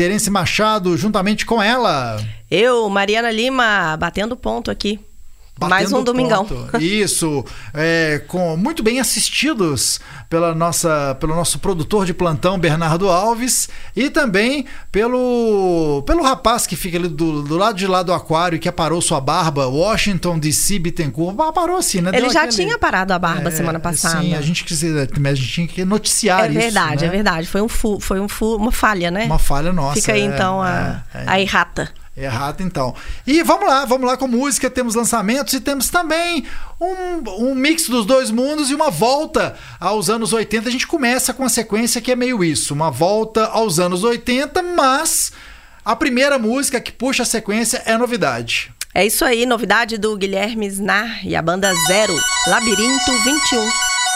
Terence Machado, juntamente com ela. Eu, Mariana Lima, batendo ponto aqui. Mais um domingão. Isso, muito bem assistidos pelo nosso produtor de plantão, Bernardo Alves, e também pelo rapaz que fica ali do lado de lá do aquário, que aparou sua barba, Washington DC Bittencourt. Parou assim, né? Ele já tinha parado a barba semana passada. Sim, a gente tinha que noticiar isso. É verdade. Foi uma falha, né? Uma falha nossa. Fica aí, então, a errata. Errado, então. E vamos lá com música. Temos lançamentos e temos também um mix dos dois mundos e uma volta aos anos 80. A gente começa com a sequência que é meio isso, uma volta aos anos 80, mas a primeira música que puxa a sequência é novidade. É isso aí, novidade do Guilherme Snar e a banda Zero, Labirinto 21.